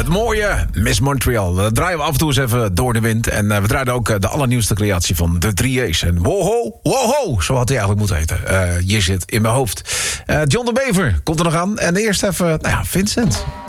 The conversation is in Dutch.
Het mooie Miss Montreal. Dat draaien we af en toe eens even door de wind. En we draaien ook de allernieuwste creatie van de 3A's. En woho, zo had hij eigenlijk moeten heten. Je zit in mijn hoofd. John de Bever komt er nog aan. En eerst even, Vincent.